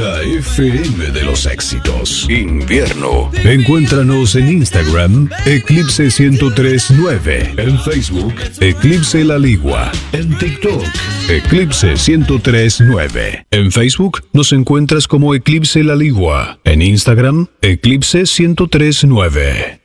La FM de los éxitos. Invierno. Encuéntranos en Instagram, Eclipse 1039. En Facebook, Eclipse La Ligua. En TikTok, Eclipse 1039. En Facebook nos encuentras como Eclipse La Ligua. En Instagram, Eclipse 1039.